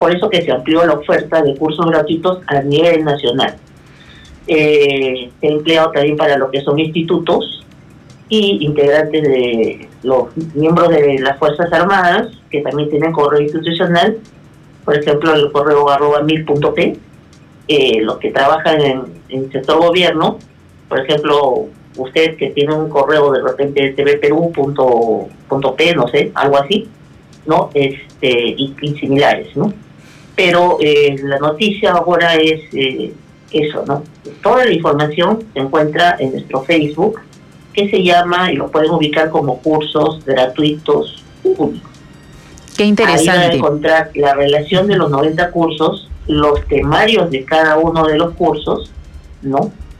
por eso que se amplió la oferta de cursos gratuitos a nivel nacional. Se ha empleado también para lo que son institutos y integrantes de los miembros de las Fuerzas Armadas, que también tienen correo institucional, por ejemplo el correo @mil.p, los que trabajan en el sector gobierno, por ejemplo, usted que tiene un correo de repente tvperú.p, no sé, algo así, ¿no? Y similares, ¿no? Pero la noticia ahora es eso, ¿no? Toda la información se encuentra en nuestro Facebook, que se llama, y lo pueden ubicar como Cursos Gratuitos Únicos. Qué interesante. Ahí van a encontrar la relación de los 90 cursos, los temarios de cada uno de los cursos, ¿no?